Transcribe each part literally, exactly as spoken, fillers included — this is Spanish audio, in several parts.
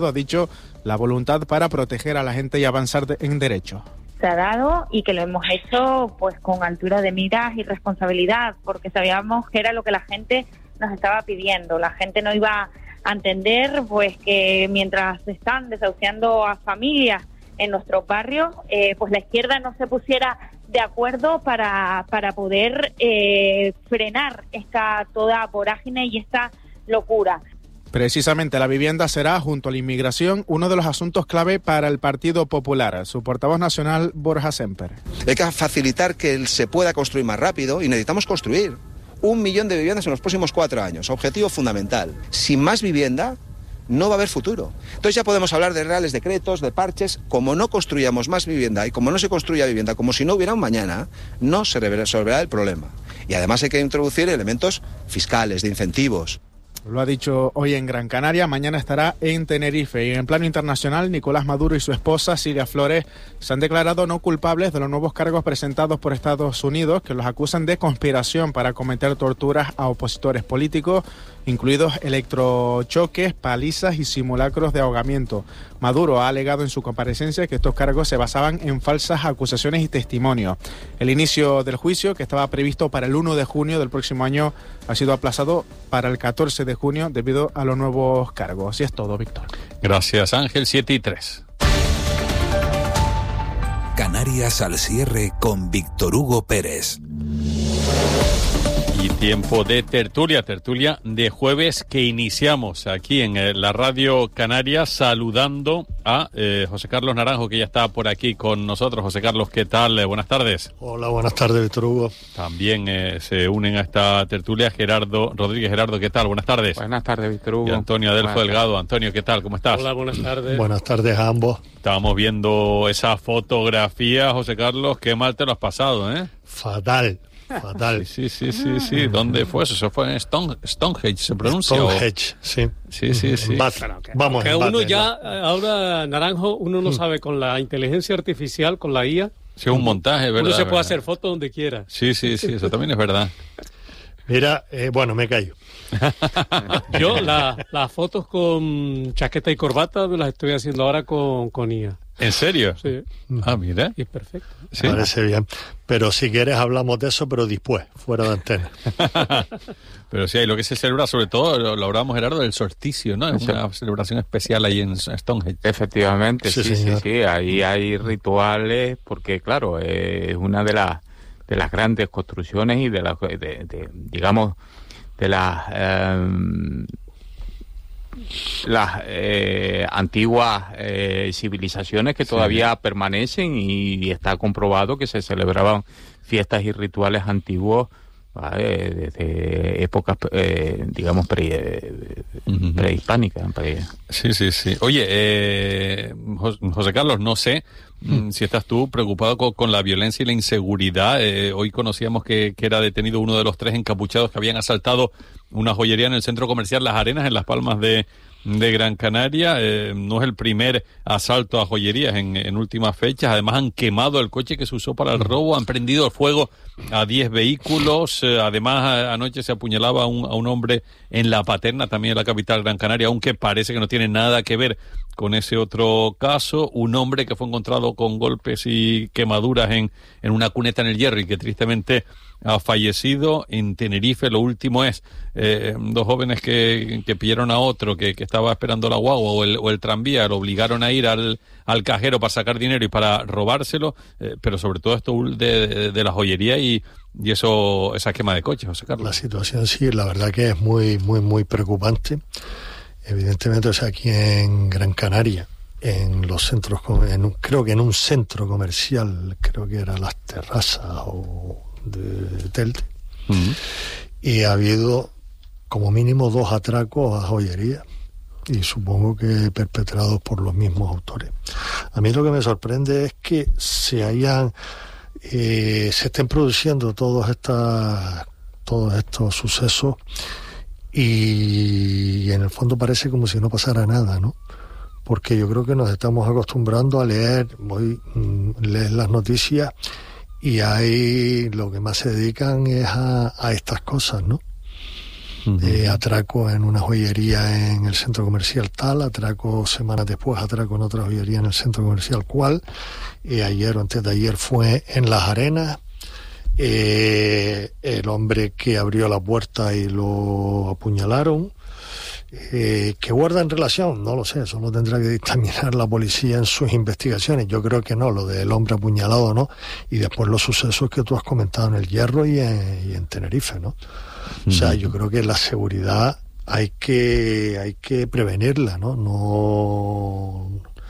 Ha dicho la voluntad para proteger a la gente y avanzar de, en derechos. Se ha dado y que lo hemos hecho pues con altura de miras y responsabilidad, porque sabíamos que era lo que la gente nos estaba pidiendo. La gente no iba a entender pues que mientras se están desahuciando a familias en nuestros barrios, eh, pues la izquierda no se pusiera de acuerdo para, para poder eh, frenar esta toda vorágine y esta locura. Precisamente la vivienda será, junto a la inmigración, uno de los asuntos clave para el Partido Popular. Su portavoz nacional, Borja Semper. Hay que facilitar que se pueda construir más rápido y necesitamos construir un millón de viviendas en los próximos cuatro años. Objetivo fundamental. Sin más vivienda no va a haber futuro. Entonces ya podemos hablar de reales decretos, de parches. Como no construyamos más vivienda y como no se construya vivienda, como si no hubiera un mañana, no se resolverá el problema. Y además hay que introducir elementos fiscales, de incentivos. Lo ha dicho hoy en Gran Canaria, mañana estará en Tenerife. Y en plano internacional, Nicolás Maduro y su esposa, Silvia Flores, se han declarado no culpables de los nuevos cargos presentados por Estados Unidos, que los acusan de conspiración para cometer torturas a opositores políticos, incluidos electrochoques, palizas y simulacros de ahogamiento. Maduro ha alegado en su comparecencia que estos cargos se basaban en falsas acusaciones y testimonios. El inicio del juicio, que estaba previsto para el primero de junio del próximo año, ha sido aplazado para el catorce de junio debido a los nuevos cargos. Y es todo, Víctor. Gracias, Ángel. siete y tres. Canarias al cierre con Víctor Hugo Pérez. Y tiempo de tertulia, tertulia de jueves que iniciamos aquí en la Radio Canaria, saludando a eh, José Carlos Naranjo, que ya está por aquí con nosotros. José Carlos, ¿qué tal? Eh, buenas tardes. Hola, buenas tardes, Víctor Hugo. También eh, se unen a esta tertulia Gerardo Rodríguez. Gerardo, ¿qué tal? Buenas tardes. Buenas tardes, Víctor Hugo. Y Antonio Adelfo Delgado. Antonio, ¿qué tal? ¿Cómo estás? Hola, buenas tardes. Buenas tardes a ambos. Estábamos viendo esa fotografía, José Carlos. Qué mal te lo has pasado, ¿eh? Fatal. Fatal. Sí, sí, sí, sí. ¿Dónde fue eso? ¿Eso fue en Stone, Stonehenge, se pronuncia? Stonehenge, sí. Sí, sí, sí. Que, Vamos, que uno ya, ahora, Naranjo, uno no sabe, con la inteligencia artificial, con la I A. Sí, un montaje, ¿verdad? Uno se puede verdad. hacer fotos donde quiera. Sí, sí, sí, eso también es verdad. Mira, eh, bueno, me callo. Yo la, las fotos con chaqueta y corbata las estoy haciendo ahora con, con I A. ¿En serio? Sí. Ah, mira. Y es perfecto. ¿Sí? Parece bien. Pero si quieres hablamos de eso, pero después, fuera de antena. Pero sí, hay lo que se celebra, sobre todo, lo, lo hablamos, Gerardo, del solsticio, ¿no? Es una celebración especial ahí en Stonehenge. Efectivamente, Sí, sí, sí, señor. sí. Ahí hay rituales, porque claro, es una de las de las grandes construcciones y de las, de, de, digamos, de las eh, las eh, antiguas eh, civilizaciones que todavía sí. permanecen, y está comprobado que se celebraban fiestas y rituales antiguos, ¿vale? Desde épocas, eh, digamos, pre, uh-huh. prehispánicas. Pre... Sí, sí, sí. Oye, eh, José Carlos, no sé mm. si estás tú preocupado con, con la violencia y la inseguridad. Eh, hoy conocíamos que, que era detenido uno de los tres encapuchados que habían asaltado una joyería en el centro comercial Las Arenas, en Las Palmas de, de Gran Canaria. Eh, no es el primer asalto a joyerías en, en últimas fechas. Además, han quemado el coche que se usó para el robo, han prendido el fuego a diez vehículos. Eh, además, a, anoche se apuñalaba a un, a un hombre en La Paterna, también en la capital Gran Canaria, aunque parece que no tiene nada que ver con ese otro caso. Un hombre que fue encontrado con golpes y quemaduras en, en una cuneta en el Hierro y que tristemente ha fallecido. En Tenerife, lo último es eh, dos jóvenes que, que pillaron a otro que, que estaba esperando la guagua o el, o el tranvía, lo obligaron a ir al, al cajero para sacar dinero y para robárselo, eh, pero sobre todo esto de, de, de la joyería y, y eso, esa quema de coches, José Carlos. La situación sí, la verdad que es muy, muy, muy preocupante. Evidentemente, o sea, aquí en Gran Canaria, en los centros, en un, creo que en un centro comercial, creo que era Las Terrazas o de Telte, uh-huh. y ha habido como mínimo dos atracos a joyería, y supongo que perpetrados por los mismos autores. A mí lo que me sorprende es que se hayan eh, se estén produciendo todos estas todos estos sucesos y, y en el fondo parece como si no pasara nada, ¿no? Porque yo creo que nos estamos acostumbrando a leer, voy, leer las noticias, y ahí lo que más se dedican es a, a estas cosas, ¿no? Eh, atraco en una joyería en el centro comercial tal, atraco semanas después, atraco en otra joyería en el centro comercial cual, eh, ayer o antes de ayer fue en Las Arenas, eh, el hombre que abrió la puerta y lo apuñalaron, eh, ¿qué guarda en relación? No lo sé, eso lo tendrá que dictaminar la policía en sus investigaciones. Yo creo que no, lo del hombre apuñalado no, y después los sucesos que tú has comentado en El Hierro y en, y en Tenerife, ¿no? O sea, yo creo que la seguridad hay que hay que prevenirla, ¿no? No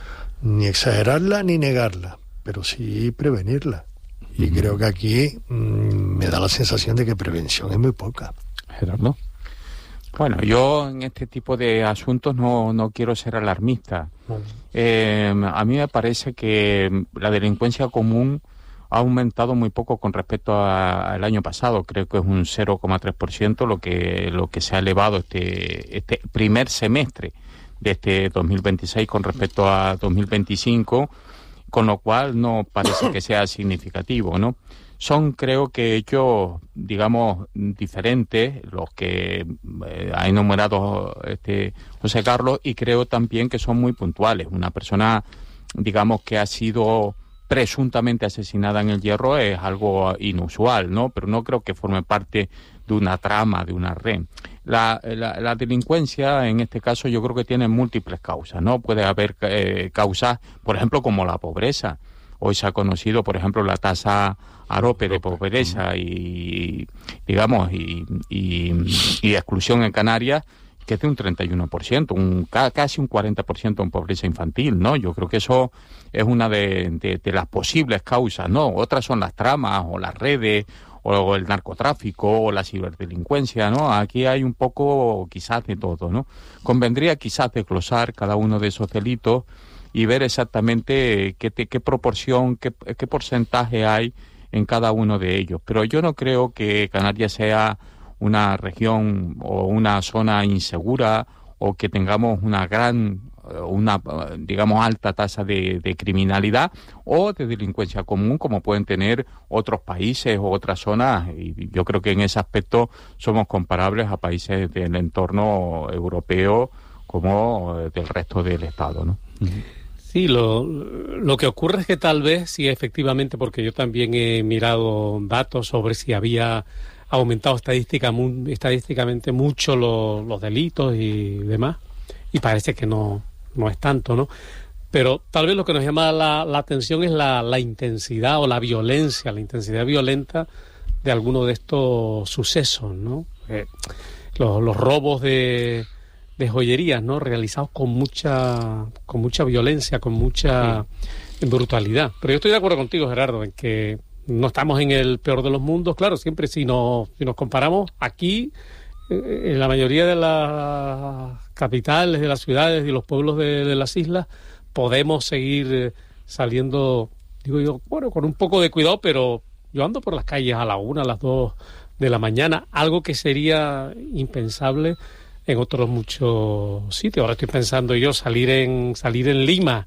ni exagerarla ni negarla, pero sí prevenirla. Y uh-huh. creo que aquí mmm, me da la sensación de que prevención es muy poca. Gerardo. Bueno, yo en este tipo de asuntos no, no quiero ser alarmista. Uh-huh. Eh, a mí me parece que la delincuencia común ha aumentado muy poco con respecto al año pasado. Creo que es un cero coma tres por ciento lo que lo que se ha elevado este este primer semestre de este dos mil veintiséis con respecto a dos mil veinticinco, con lo cual no parece que sea significativo, ¿no? Son, creo que hechos, digamos, diferentes los que eh, ha enumerado este José Carlos, y creo también que son muy puntuales. Una persona, digamos, que ha sido presuntamente asesinada en El Hierro es algo inusual, ¿no? Pero no creo que forme parte de una trama, de una red. La, la, la delincuencia, en este caso, yo creo que tiene múltiples causas, ¿no? Puede haber eh, causas, por ejemplo, como la pobreza. Hoy se ha conocido, por ejemplo, la tasa AROPE de pobreza y, digamos, y, y, y exclusión en Canarias, que es de un treinta y uno por ciento, un, casi un cuarenta por ciento en pobreza infantil, ¿no? Yo creo que eso es una de, de, de las posibles causas, ¿no? Otras son las tramas o las redes o el narcotráfico o la ciberdelincuencia, ¿no? Aquí hay un poco quizás de todo, ¿no? Convendría quizás desglosar cada uno de esos delitos y ver exactamente qué, qué proporción, qué, qué porcentaje hay en cada uno de ellos. Pero yo no creo que Canarias sea una región o una zona insegura o que tengamos una gran, una digamos alta tasa de, de criminalidad o de delincuencia común como pueden tener otros países o otras zonas, y yo creo que en ese aspecto somos comparables a países del entorno europeo como del resto del Estado, ¿no? Sí, lo, lo que ocurre es que tal vez, sí, efectivamente, porque yo también he mirado datos sobre si había aumentado estadística, estadísticamente mucho los, los delitos y demás, y parece que no, no es tanto, ¿no? Pero tal vez lo que nos llama la, la atención es la, la intensidad o la violencia, la intensidad violenta de alguno de estos sucesos, ¿no? Eh, los, los robos de... de joyerías, ¿no? Realizados con mucha con mucha violencia, con mucha sí. brutalidad. Pero yo estoy de acuerdo contigo, Gerardo, en que no estamos en el peor de los mundos. Claro, siempre si nos, si nos comparamos aquí, eh, en la mayoría de las capitales, de las ciudades y los pueblos de, de las islas, podemos seguir eh, saliendo, digo yo, bueno, con un poco de cuidado, pero yo ando por las calles a la una, a las dos de la mañana, algo que sería impensable en otros muchos sitios. Ahora estoy pensando yo, salir en salir en Lima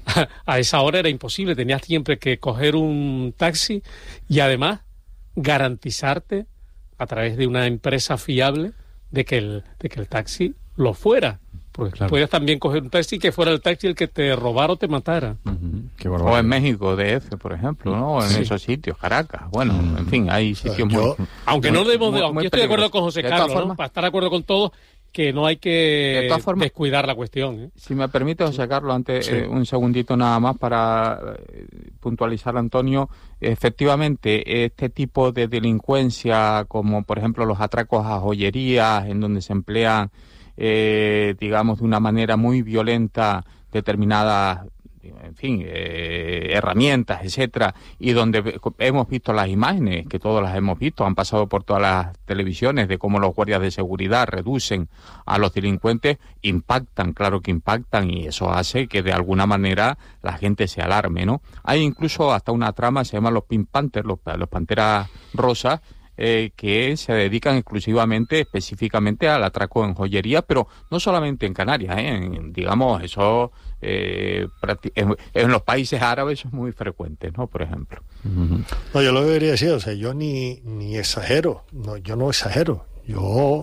a esa hora era imposible, tenías siempre que coger un taxi y además garantizarte a través de una empresa fiable de que el, de que el taxi lo fuera. Porque claro, podías también coger un taxi que fuera el taxi el que te robara o te matara. Uh-huh. Qué o en México, D F, por ejemplo, ¿no? En sí. esos sitios, Caracas. Bueno, uh-huh. en fin, hay sitios yo, muy... Aunque muy, no debemos... De, muy, aunque muy yo estoy de acuerdo con José Carlos, formas, ¿no? Para estar de acuerdo con todos, que no hay que de formas, descuidar la cuestión, ¿eh? Si me permite, José Carlos, antes sí. eh, un segundito nada más para eh, puntualizar, Antonio. Efectivamente, este tipo de delincuencia, como por ejemplo los atracos a joyerías, en donde se emplean, eh, digamos, de una manera muy violenta determinadas, en fin, eh, herramientas, etcétera, y donde hemos visto las imágenes, que todas las hemos visto, han pasado por todas las televisiones, de cómo los guardias de seguridad reducen a los delincuentes, impactan, claro que impactan, y eso hace que de alguna manera la gente se alarme, ¿no? Hay incluso hasta una trama, se llama los Pink Panthers, los, los Panteras Rosas, Eh, que se dedican exclusivamente, específicamente al atraco en joyería, pero no solamente en Canarias, ¿eh? en, digamos, eso eh, en, en los países árabes es muy frecuente, ¿no? Por ejemplo. Uh-huh. No, yo lo que quería decir, o sea, yo ni, ni exagero, no, yo no exagero, yo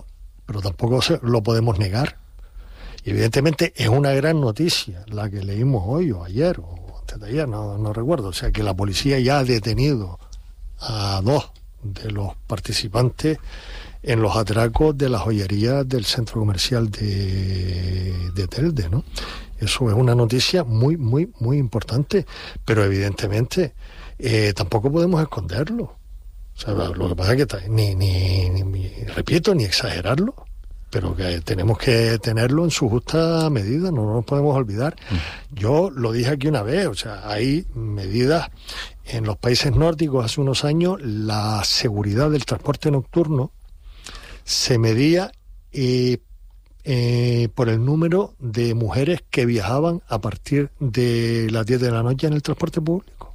pero tampoco se, lo podemos negar. Y evidentemente es una gran noticia la que leímos hoy o ayer o antes de ayer, no, no recuerdo. O sea, que la policía ya ha detenido a dos de los participantes en los atracos de la joyería del centro comercial de, de Telde, ¿no? Eso es una noticia muy, muy, muy importante, pero evidentemente eh, tampoco podemos esconderlo. O sea, lo que pasa es que ni, ni, ni, ni, repito, ni exagerarlo, pero que tenemos que tenerlo en su justa medida, no nos podemos olvidar. Yo lo dije aquí una vez, o sea, hay medidas en los países nórdicos hace unos años, la seguridad del transporte nocturno se medía eh, eh, por el número de mujeres que viajaban a partir de las diez de la noche en el transporte público.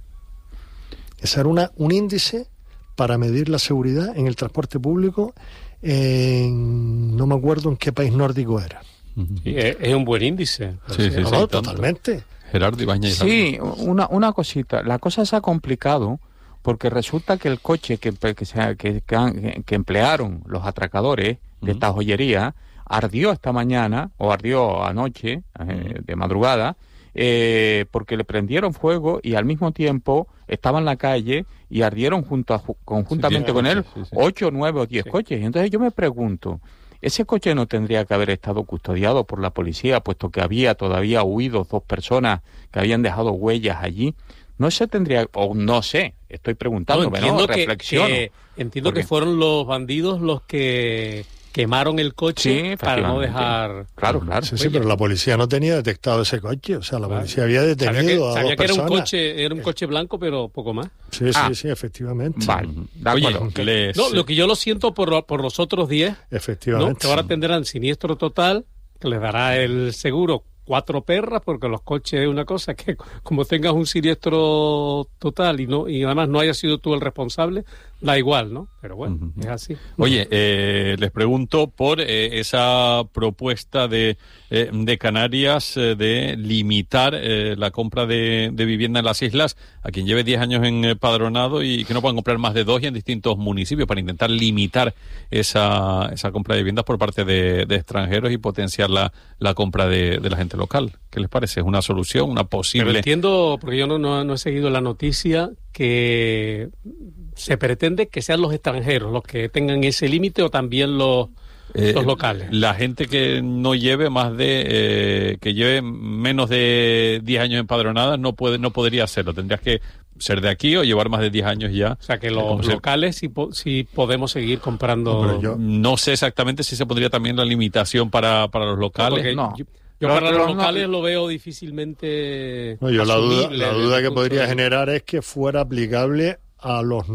Ese era una, un índice para medir la seguridad en el transporte público en, no me acuerdo en qué país nórdico era. Sí, es, es un buen índice. Sí, sí, no, sí, no, tanto. totalmente. Gerardo Ibáñez. Sí, una, una cosita. La cosa se ha complicado porque resulta que el coche que, que, se, que, que, que emplearon los atracadores de esta joyería ardió esta mañana, o ardió anoche, eh, de madrugada, eh, porque le prendieron fuego y al mismo tiempo estaba en la calle y ardieron junto a, conjuntamente sí, con él sí, sí. ocho, nueve o diez sí. coches. Entonces yo me pregunto, ¿ese coche no tendría que haber estado custodiado por la policía, puesto que había todavía huido dos personas que habían dejado huellas allí? No se tendría, o no sé, estoy preguntando, no, entiendo ¿no? que, reflexiono. Que, entiendo porque... que fueron los bandidos los que quemaron el coche sí, para no dejar... Claro, claro. Sí, sí, pero la policía no tenía detectado ese coche, o sea, la claro. policía había detenido sabía que, a dos sabía que personas. Era un, coche, era un coche blanco, pero poco más. Sí, ah. sí, sí, efectivamente. Vale, Oye, les... no, lo que yo lo siento por, por los otros diez, efectivamente, ¿no? Que ahora tendrán siniestro total, que les dará el seguro cuatro perras, porque los coches es una cosa que como tengas un siniestro total y no y además no haya sido tú el responsable, da igual, ¿no? Pero bueno, uh-huh. es así. Oye, eh, les pregunto por eh, esa propuesta de, eh, de Canarias eh, de limitar eh, la compra de, de vivienda en las islas a quien lleve diez años empadronado y que no puedan comprar más de dos y en distintos municipios, para intentar limitar esa, esa compra de viviendas por parte de, de extranjeros y potenciar la, la compra de, de la gente local. ¿Qué les parece? ¿Es una solución, una posible...? Pero entiendo, porque yo no, no, no he seguido la noticia, que se pretende que sean los extranjeros los que tengan ese límite o también los, eh, los locales. La gente que no lleve más de... Eh, que lleve menos de diez años empadronada no puede no podría hacerlo. Tendrías que ser de aquí o llevar más de diez años ya. O sea, que los locales sí, sí podemos seguir comprando... No, yo, no sé exactamente si se pondría también la limitación para, para los locales. No, yo, Yo para los locales lo veo difícilmente... No, yo la duda, la duda que podría de... generar es que fuera aplicable a los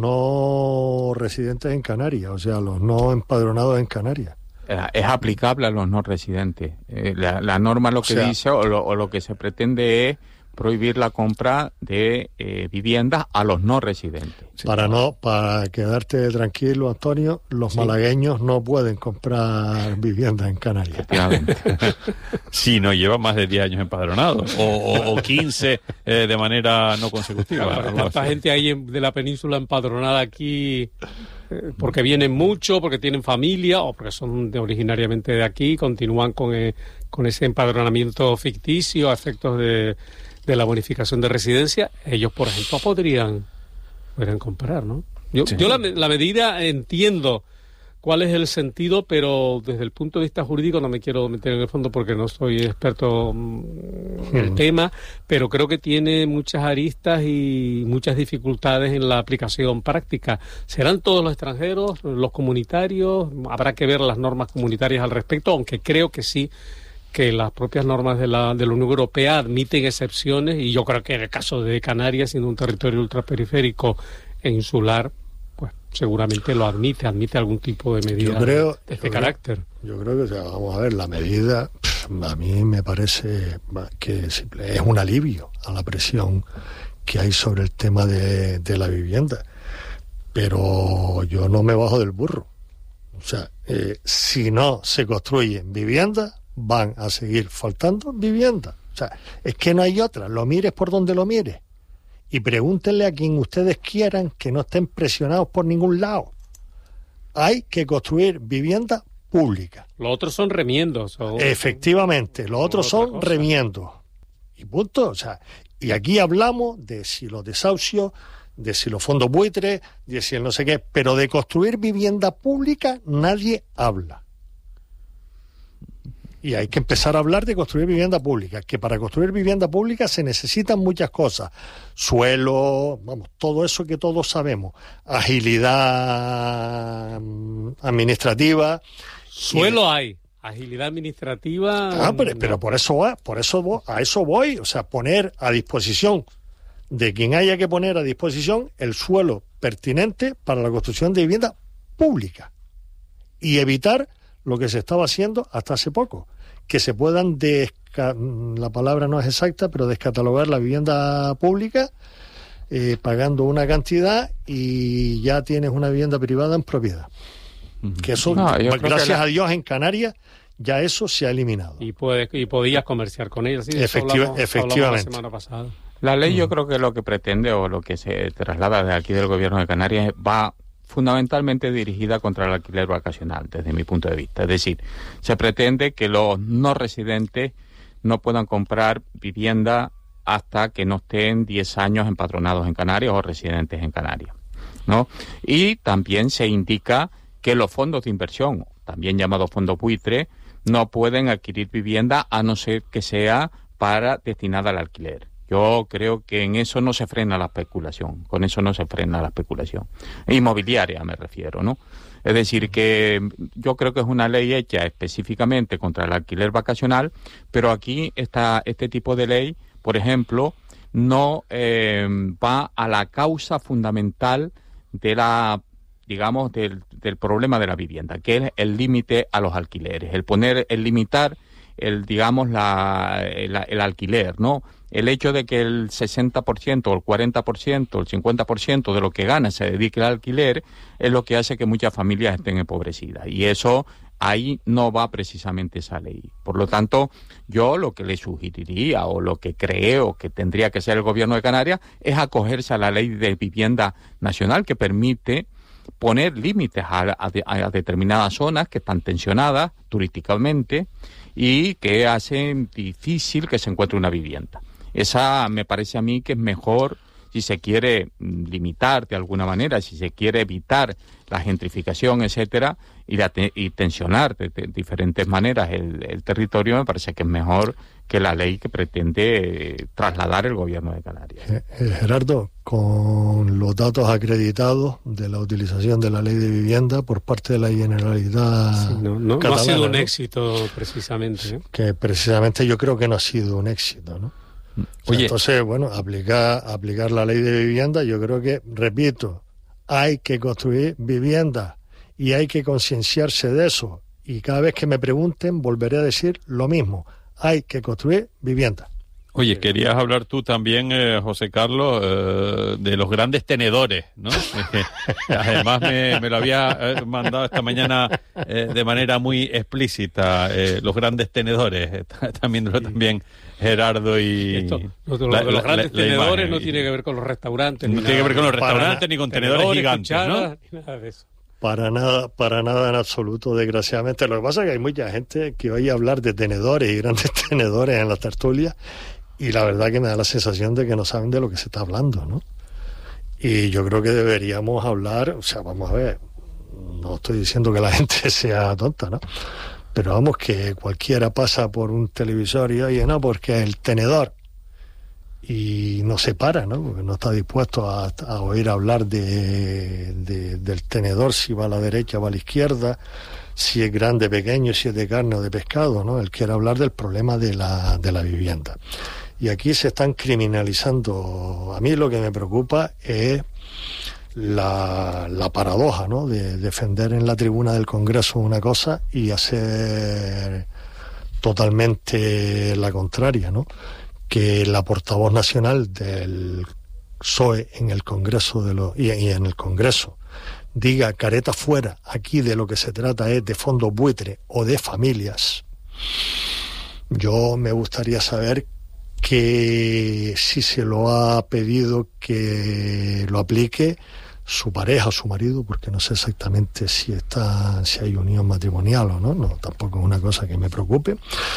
no residentes en Canarias, o sea, a los no empadronados en Canarias. Es aplicable a los no residentes. Eh, la, la norma lo que o sea, dice o lo, o lo que se pretende es prohibir la compra de eh, viviendas a los no residentes. Sí, para no, para quedarte tranquilo, Antonio, los sí. malagueños no pueden comprar viviendas en Canarias. Si no lleva más de diez años empadronado o, o, o quince eh, de manera no consecutiva. Claro, tanta gente hay en, de la península empadronada aquí eh, porque vienen mucho, porque tienen familia o porque son de, originariamente de aquí, continúan con, eh, con ese empadronamiento ficticio a efectos de de la bonificación de residencia. Ellos, por ejemplo, podrían, podrían comprar, ¿no? Yo, sí. yo la, la medida entiendo cuál es el sentido, pero desde el punto de vista jurídico no me quiero meter en el fondo porque no soy experto en el mm. tema, pero creo que tiene muchas aristas y muchas dificultades en la aplicación práctica. ¿Serán todos los extranjeros, los comunitarios? Habrá que ver las normas comunitarias al respecto, aunque creo que sí, que las propias normas de la, de la Unión Europea admiten excepciones, y yo creo que en el caso de Canarias, siendo un territorio ultraperiférico e insular, pues seguramente lo admite, admite algún tipo de medida yo creo, de este yo carácter. Creo, yo creo que, o sea, vamos a ver, la medida a mí me parece que es un alivio a la presión que hay sobre el tema de, de la vivienda, pero yo no me bajo del burro. O sea, eh, si no se construyen viviendas, van a seguir faltando viviendas. O sea, es que no hay otra. Lo mires por donde lo mires. Y pregúntenle a quien ustedes quieran, que no estén presionados por ningún lado. Hay que construir viviendas pública. Los otros son remiendos. O... Efectivamente, los otros son cosa. remiendos. Y punto. O sea, y aquí hablamos de si los desahucios, de si los fondos buitres, de si el no sé qué, pero de construir vivienda pública nadie habla. Y hay que empezar a hablar de construir vivienda pública, que para construir vivienda pública se necesitan muchas cosas. Suelo, vamos, todo eso que todos sabemos. Agilidad administrativa. Suelo y... hay, agilidad administrativa... Ah, pero, no. pero por eso va, por eso voy, a eso voy, o sea, poner a disposición de quien haya que poner a disposición el suelo pertinente para la construcción de vivienda pública y evitar lo que se estaba haciendo hasta hace poco, que se puedan, desca- la palabra no es exacta, pero descatalogar la vivienda pública eh, pagando una cantidad y ya tienes una vivienda privada en propiedad. Que eso, no, gracias la... a Dios, en Canarias ya eso se ha eliminado. Y, puedes, y podías comerciar con ellos. ¿Sí? Efectiva, hablamos, efectivamente. hablamos la semana pasada. La ley yo Mm. creo que lo que pretende o lo que se traslada de aquí del gobierno de Canarias va fundamentalmente dirigida contra el alquiler vacacional, desde mi punto de vista. Es decir, se pretende que los no residentes no puedan comprar vivienda hasta que no estén diez años empadronados en Canarias o residentes en Canarias, ¿no? Y también se indica que los fondos de inversión, también llamados fondos buitre, no pueden adquirir vivienda a no ser que sea para destinada al alquiler. Yo creo que en eso no se frena la especulación, con eso no se frena la especulación. Inmobiliaria me refiero, ¿no? Es decir, que yo creo que es una ley hecha específicamente contra el alquiler vacacional, pero aquí está este tipo de ley, por ejemplo, no eh, va a la causa fundamental de la, digamos, del, del problema de la vivienda, que es el límite a los alquileres, el poner, el limitar, el, digamos, la, el, el alquiler, ¿no? El hecho de que el sesenta por ciento, o el cuarenta por ciento, el cincuenta por ciento de lo que gana se dedique al alquiler es lo que hace que muchas familias estén empobrecidas. Y eso, ahí no va precisamente esa ley. Por lo tanto, yo lo que le sugeriría o lo que creo que tendría que ser el gobierno de Canarias es acogerse a la ley de vivienda nacional que permite poner límites a, a, a determinadas zonas que están tensionadas turísticamente y que hacen difícil que se encuentre una vivienda. Esa me parece a mí que es mejor si se quiere limitar de alguna manera, si se quiere evitar la gentrificación, etcétera, y, la te- y tensionar de, de diferentes maneras el, el territorio, me parece que es mejor que la ley que pretende eh, trasladar el gobierno de Canarias. Eh, eh, Gerardo, con los datos acreditados de la utilización de la ley de vivienda por parte de la Generalidad Sí, no, no, catalana, no ha sido un ¿no? éxito precisamente, ¿eh? Que precisamente yo creo que no ha sido un éxito, ¿no? O sea, Oye. entonces, bueno, aplicar, aplicar la ley de vivienda, yo creo que, repito, hay que construir viviendas y hay que concienciarse de eso. Y cada vez que me pregunten, volveré a decir lo mismo. Hay que construir viviendas. Oye, querías hablar tú también, eh, José Carlos, eh, de los grandes tenedores, ¿no? Además me, me lo había eh, mandado esta mañana eh, de manera muy explícita, eh, los grandes tenedores, también también Gerardo y... Esto, lo, lo la- de los la- grandes la- la tenedores imagen. no tiene que ver con los restaurantes. No ni tiene que nada ver con los de- Para restaurantes nada. ni con tenedores, tenedores, gigantes, ¿no? cucharas, ni nada de eso. Para nada, para nada en absoluto, desgraciadamente. Lo que pasa es que hay mucha gente que oye hablar de tenedores y grandes tenedores en las tertulias y la verdad que me da la sensación de que no saben de lo que se está hablando, ¿no? Y yo creo que deberíamos hablar, o sea, vamos a ver, no estoy diciendo que la gente sea tonta, ¿no? Pero vamos, que cualquiera pasa por un televisor y oye, no, porque el tenedor, y no se para, ¿no? Porque no está dispuesto a, a oír hablar de, de, del tenedor, si va a la derecha o a la izquierda, si es grande, pequeño, si es de carne o de pescado, ¿no? Él quiere hablar del problema de la, de la vivienda. Y aquí se están criminalizando. A mí lo que me preocupa es la, la paradoja, ¿no? De defender en la tribuna del Congreso una cosa y hacer totalmente la contraria, ¿no? Que la portavoz nacional del P S O E en el Congreso de los, y, y en el Congreso diga careta fuera, aquí de lo que se trata es de fondos buitre o de familias. Yo me gustaría saber que si se lo ha pedido que lo aplique, su pareja o su marido, porque no sé exactamente si está, si hay unión matrimonial o no, no, tampoco es una cosa que me preocupe,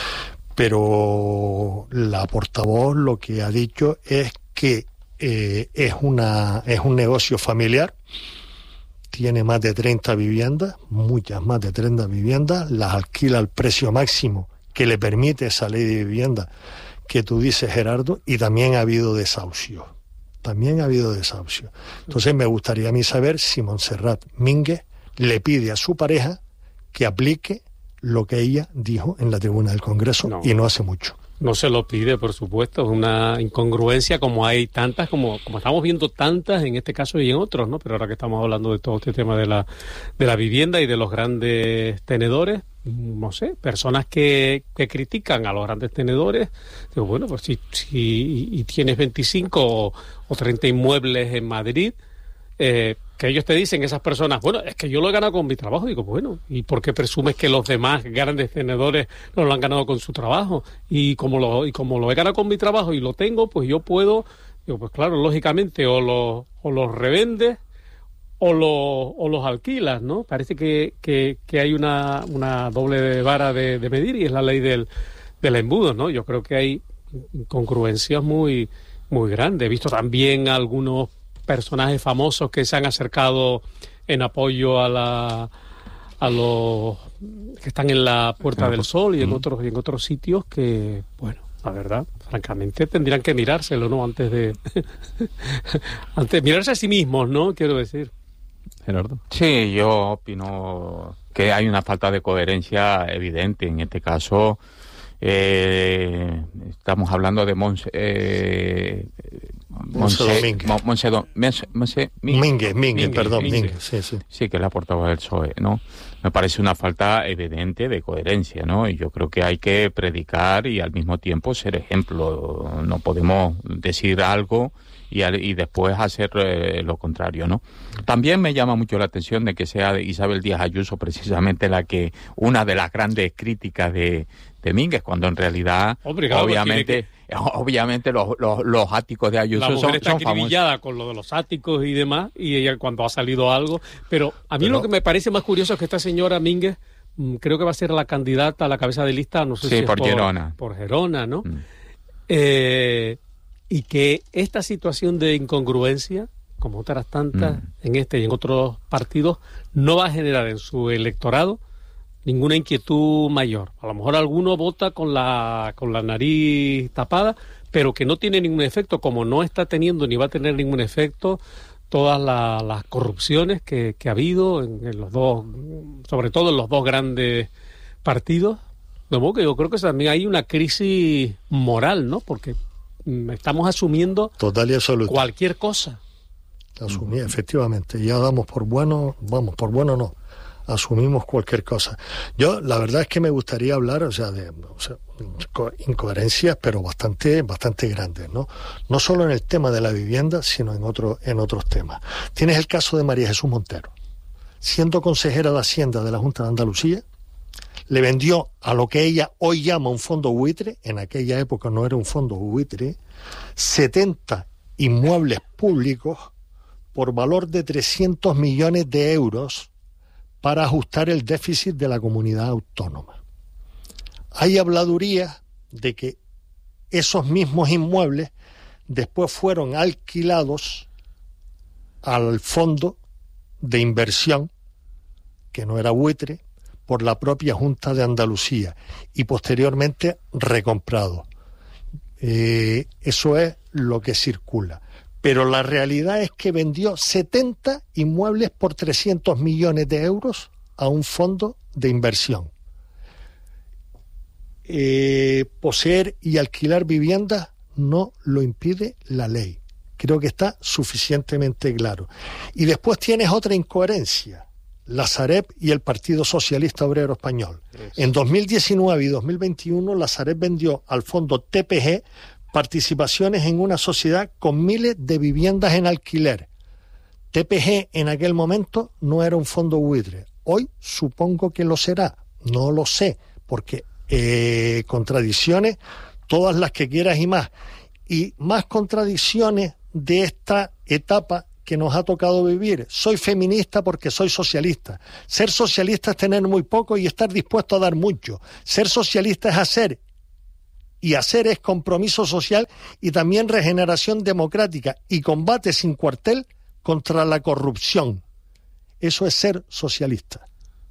pero la portavoz lo que ha dicho es que eh, es una es un negocio familiar, tiene más de treinta viviendas, muchas más de treinta viviendas, las alquila al precio máximo que le permite esa ley de vivienda que tú dices, Gerardo, y también ha habido desahucios. También ha habido desahucios. Entonces me gustaría a mí saber si Montserrat Mínguez le pide a su pareja que aplique lo que ella dijo en la tribuna del Congreso, no. y no hace mucho. No se lo pide, por supuesto, es una incongruencia como hay tantas, como, como estamos viendo tantas en este caso y en otros, ¿no? Pero ahora que estamos hablando de todo este tema de la, de la vivienda y de los grandes tenedores, no sé, personas que, que critican a los grandes tenedores, digo, bueno, pues si, si y tienes veinticinco o, o treinta inmuebles en Madrid, eh, que ellos te dicen, esas personas, bueno, es que yo lo he ganado con mi trabajo. Digo, bueno, ¿y por qué presumes que los demás grandes tenedores no lo han ganado con su trabajo? Y como lo, y como lo he ganado con mi trabajo y lo tengo, pues yo puedo, digo, pues claro, lógicamente, o los, o los revendes o los, o los alquilas, ¿no? Parece que, que, que hay una, una doble vara de, de medir, y es la ley del, del embudo, ¿no? Yo creo que hay incongruencias muy, muy grandes. He visto también algunos personajes famosos que se han acercado en apoyo a la a los que están en la Puerta del Sol y en otros y en otros sitios que, bueno, la verdad, francamente tendrían que mirárselo, ¿no? Antes de antes de mirarse a sí mismos, ¿no? Quiero decir. Gerardo. Sí, yo opino que hay una falta de coherencia evidente en este caso. Eh, estamos hablando de Mons, eh, Monse, Monse, Monse, Monse, Mingue, Mingue, perdón, Mingue, sí, sí. Sí, que es la portavoz del P S O E, ¿no? Me parece una falta evidente de coherencia, ¿no? Y yo creo que hay que predicar y al mismo tiempo ser ejemplo. No podemos decir algo y, y después hacer eh, lo contrario, ¿no? También me llama mucho la atención de que sea Isabel Díaz Ayuso precisamente la que, una de las grandes críticas de, de Mínguez, cuando en realidad, Obrigado, obviamente, que... obviamente los, los, los áticos de Ayuso son, son está acribillada con lo de los áticos y demás, y ella cuando ha salido algo, pero a mí pero... lo que me parece más curioso es que esta señora Mínguez, creo que va a ser la candidata a la cabeza de lista, no sé sí, si por es por Gerona. Por Gerona, ¿no? Mm. Eh, y que esta situación de incongruencia, como otras tantas mm. en este y en otros partidos, no va a generar en su electorado ninguna inquietud mayor. A lo mejor alguno vota con la con la nariz tapada, pero que no tiene ningún efecto, como no está teniendo ni va a tener ningún efecto todas la, las corrupciones que, que ha habido en, en los dos, sobre todo en los dos grandes partidos. De modo que yo creo que también hay una crisis moral, ¿no? Porque estamos asumiendo total y absoluta cualquier cosa. Asumir, efectivamente, ya damos por bueno, vamos, por bueno no, asumimos cualquier cosa. Yo, la verdad es que me gustaría hablar, o sea, de o sea, incoherencias, pero bastante, bastante grandes, ¿no? No solo en el tema de la vivienda, sino en otro, en otros temas. Tienes el caso de María Jesús Montero. Siendo consejera de Hacienda de la Junta de Andalucía, le vendió a lo que ella hoy llama un fondo buitre, en aquella época no era un fondo buitre, setenta inmuebles públicos por valor de trescientos millones de euros para ajustar el déficit de la comunidad autónoma. Hay habladurías de que esos mismos inmuebles después fueron alquilados al fondo de inversión, que no era buitre, por la propia Junta de Andalucía y posteriormente recomprado. Eh, eso es lo que circula. Pero la realidad es que vendió setenta inmuebles por trescientos millones de euros a un fondo de inversión. Eh, poseer y alquilar viviendas no lo impide la ley. Creo que está suficientemente claro. Y después tienes otra incoherencia. La Sareb y el Partido Socialista Obrero Español. Eso. En dos mil diecinueve y dos mil veintiuno la Sareb vendió al fondo T P G participaciones en una sociedad con miles de viviendas en alquiler. T P G en aquel momento no era un fondo buitre. Hoy supongo que lo será. No lo sé, porque eh, contradicciones, todas las que quieras y más. Y más contradicciones de esta etapa que nos ha tocado vivir. Soy feminista porque soy socialista. Ser socialista es tener muy poco y estar dispuesto a dar mucho. Ser socialista es hacer, y hacer es compromiso social y también regeneración democrática y combate sin cuartel contra la corrupción. Eso es ser socialista.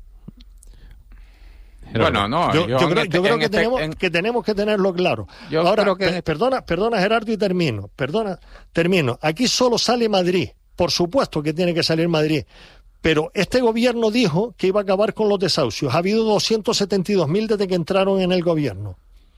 Bueno, no, yo, yo, yo creo, este, yo creo que, este, tenemos, en... que tenemos que tenerlo claro. Yo Ahora, creo que per, perdona, perdona Gerardo y termino, perdona, termino. Aquí solo sale Madrid, por supuesto que tiene que salir Madrid, pero este gobierno dijo que iba a acabar con los desahucios. Ha habido doscientos setenta y dos mil desde que entraron en el gobierno.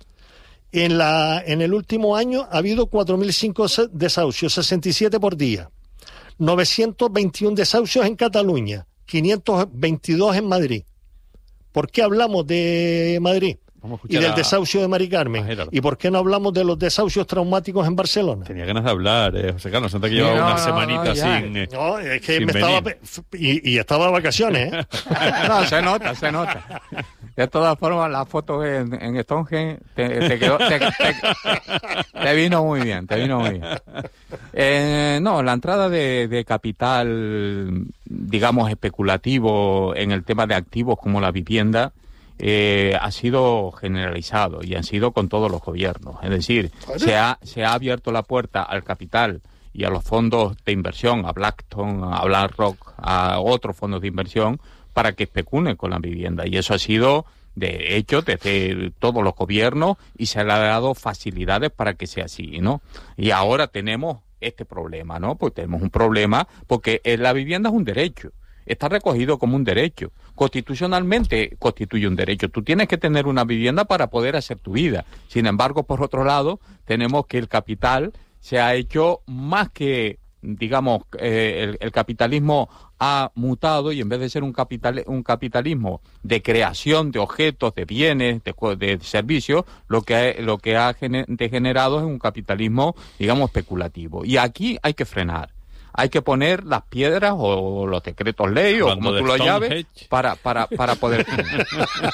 En, la, en el último año ha habido cuatro mil cinco desahucios, sesenta y siete por día. novecientos veintiuno desahucios en Cataluña, quinientos veintidós en Madrid. ¿Por qué hablamos de Madrid y del a, desahucio de Mari Carmen? ¿Y por qué no hablamos de los desahucios traumáticos en Barcelona? Tenía ganas de hablar, eh, José Carlos, antes que llevaba no, una no, semanita no, sin eh, No, es que sin me venir. estaba... Y, y estaba de vacaciones, ¿eh? No, se nota, se nota. De todas formas, la foto en, en Stonehenge te, te quedó... Te, te, te vino muy bien, te vino muy bien. Eh, no, la entrada de, de capital, digamos, especulativo en el tema de activos como la vivienda... Eh, ha sido generalizado y han sido con todos los gobiernos. Es decir, se ha, se ha abierto la puerta al capital y a los fondos de inversión, a Blackstone, a BlackRock, a otros fondos de inversión, para que especulen con la vivienda. Y eso ha sido, de hecho, desde todos los gobiernos y se le ha dado facilidades para que sea así, ¿no? Y ahora tenemos este problema, ¿no? Pues tenemos un problema porque la vivienda es un derecho. Está recogido como un derecho. Constitucionalmente constituye un derecho. Tú tienes que tener una vivienda para poder hacer tu vida. Sin embargo, por otro lado, tenemos que el capital se ha hecho más que, digamos, eh, el, el capitalismo ha mutado y en vez de ser un, capital, un capitalismo de creación de objetos, de bienes, de, de servicios, lo que, lo que ha gener, degenerado es un capitalismo, digamos, especulativo. Y aquí hay que frenar. Hay que poner las piedras o los decretos ley o como tú lo llaves para, para, para poder frenar.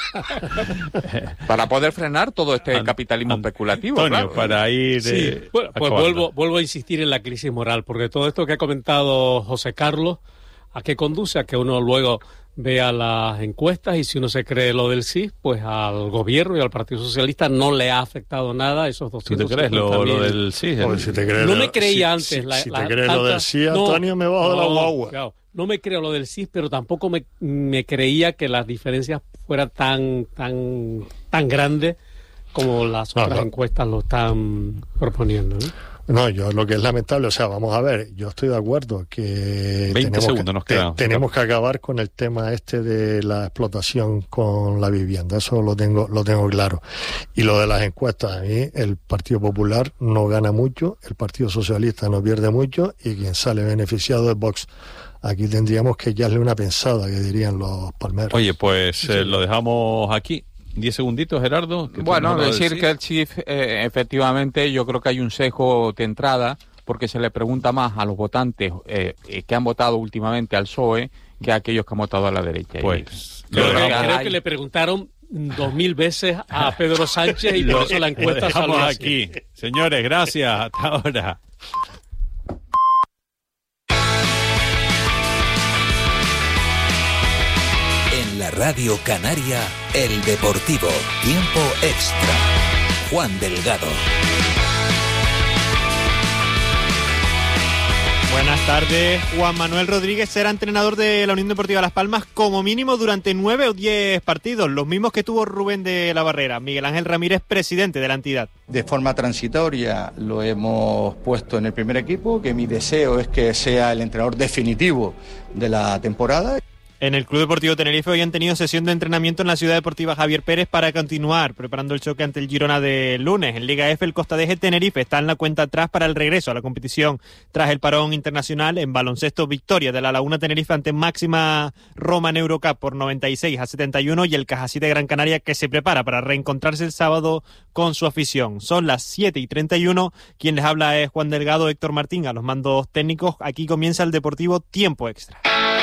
para poder frenar todo este An, capitalismo An, especulativo. Antonio, claro. para ir sí, eh, bueno, pues vuelvo, vuelvo a insistir en la crisis moral, porque todo esto que ha comentado José Carlos, ¿a qué conduce? A que uno luego vea las encuestas y si uno se cree lo del sí, pues al gobierno y al Partido Socialista no le ha afectado nada esos doscientos. ¿Tú te crees lo, lo del sí? El... Si te crees no lo, me creía si, antes. Si, la, si la, te crees tanta, lo del sí, Antonio, no, me bajo no, de la guagua. Claro, no me creo lo del sí, pero tampoco me, me creía que las diferencias fueran tan, tan, tan grandes como las otras no, no. encuestas lo están proponiendo, ¿no? No, yo lo que es lamentable, o sea, vamos a ver, yo estoy de acuerdo que tenemos, que, nos te, tenemos que acabar con el tema este de la explotación con la vivienda, eso lo tengo lo tengo claro. Y lo de las encuestas, a mí el Partido Popular no gana mucho, el Partido Socialista no pierde mucho y quien sale beneficiado es Vox. Aquí tendríamos que echarle una pensada, que dirían los palmeros. Oye, pues sí, eh, lo dejamos aquí. Diez segunditos, Gerardo. Bueno, decir, decir que el C I F, eh, efectivamente, yo creo que hay un sesgo de entrada, porque se le pregunta más a los votantes eh, que han votado últimamente al P S O E que a aquellos que han votado a la derecha. Pues, y, creo, que, creo que le preguntaron dos mil veces a Pedro Sánchez y por eso la encuesta estamos aquí. Señores, gracias. Hasta ahora. La Radio Canaria, El Deportivo, Tiempo Extra. Juan Delgado. Buenas tardes. Juan Manuel Rodríguez será entrenador de la Unión Deportiva Las Palmas como mínimo durante nueve o diez partidos, los mismos que tuvo Rubén de la Barrera. Miguel Ángel Ramírez, presidente de la entidad. De forma transitoria lo hemos puesto en el primer equipo, que mi deseo es que sea el entrenador definitivo de la temporada. En el Club Deportivo Tenerife hoy han tenido sesión de entrenamiento en la Ciudad Deportiva Javier Pérez para continuar preparando el choque ante el Girona de lunes. En Liga F, el Costa de Tenerife está en la cuenta atrás para el regreso a la competición tras el parón internacional. En baloncesto, victoria de la Laguna Tenerife ante Máxima Roma en Eurocup por noventa y seis a setenta y uno y el Cajasí de Gran Canaria que se prepara para reencontrarse el sábado con su afición. Son las siete y treinta y uno. Quien les habla es Juan Delgado, Héctor Martín a los mandos técnicos. Aquí comienza el Deportivo Tiempo Extra.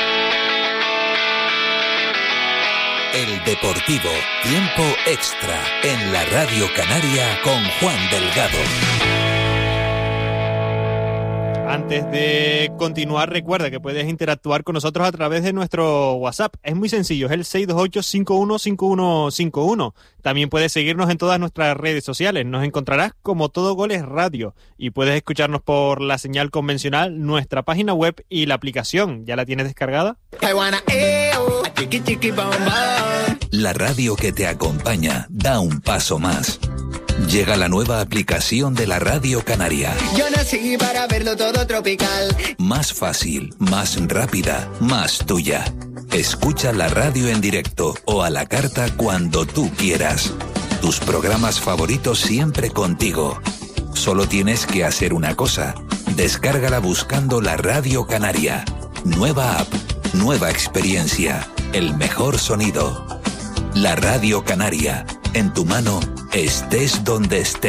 El Deportivo, Tiempo Extra, en la Radio Canaria con Juan Delgado. Antes de continuar, recuerda que puedes interactuar con nosotros a través de nuestro WhatsApp. Es muy sencillo, es el seis dos ocho, cinco uno cinco uno cinco uno. También puedes seguirnos en todas nuestras redes sociales. Nos encontrarás como Todo Goles Radio y puedes escucharnos por la señal convencional, nuestra página web y la aplicación. ¿Ya la tienes descargada? La radio que te acompaña da un paso más. Llega la nueva aplicación de la Radio Canaria. Yo nací para verlo todo tropical. Más fácil, más rápida, más tuya. Escucha la radio en directo o a la carta cuando tú quieras. Tus programas favoritos siempre contigo. Solo tienes que hacer una cosa. Descárgala buscando la Radio Canaria. Nueva app, nueva experiencia, el mejor sonido. La Radio Canaria, en tu mano, estés donde estés.